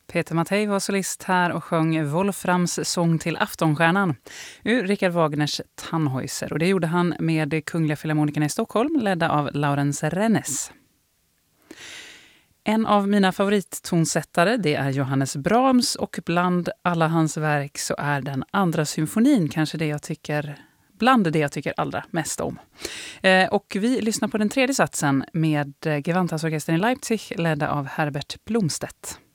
Peter Mattei var solist här och sjöng Wolframs sång till Aftonstjärnan ur Richard Wagners Tannhäuser. Och det gjorde han med Kungliga Filharmonikerna i Stockholm, ledda av Laurens Rennes. En av mina favorittonsättare, det är Johannes Brahms, och bland alla hans verk så är den andra symfonin kanske bland det jag tycker allra mest om. Och vi lyssnar på den tredje satsen med Gewandhausorkestern i Leipzig, ledda av Herbert Blomstedt.